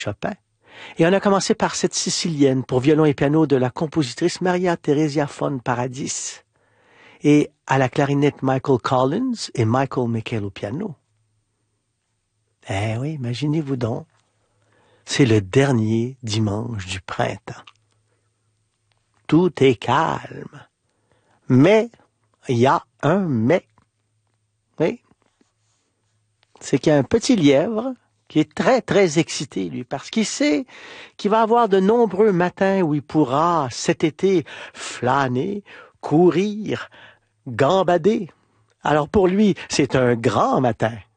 Chopin. Et on a commencé par cette sicilienne pour violon et piano de la compositrice Maria Theresia von Paradis. Et à la clarinette Michael Collins et Michael Michael au piano. Eh oui, imaginez-vous donc. C'est le dernier dimanche du printemps. Tout est calme. Mais, il y a un mais. Oui. C'est qu'il y a un petit lièvre qui est très, très excité, lui, parce qu'il sait qu'il va avoir de nombreux matins où il pourra, cet été, flâner, courir, gambader. Alors pour lui, c'est un grand matin.